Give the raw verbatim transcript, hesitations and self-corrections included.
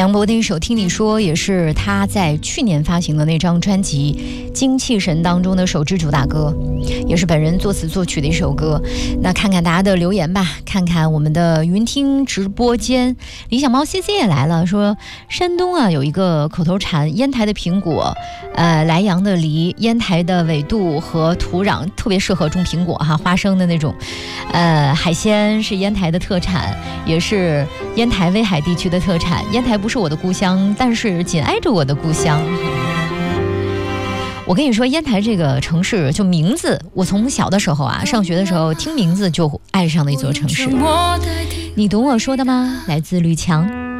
梁博的一首《听你说》也是他在去年发行的那张专辑《精气神》当中的首支主打歌，也是本人作词作曲的一首歌。那看看大家的留言吧，看看我们的云听直播间，理想猫 C C 也来了，说山东啊有一个口头禅，烟台的苹果，呃，莱阳的梨，烟台的纬度和土壤特别适合种苹果哈，花生的那种。呃，海鲜是烟台的特产，也是烟台威海地区的特产。烟台不是我的故乡，但是紧挨着我的故乡。我跟你说，烟台这个城市就名字，我从小的时候啊，上学的时候听名字就爱上的一座城市。你懂我说的吗？来自吕强。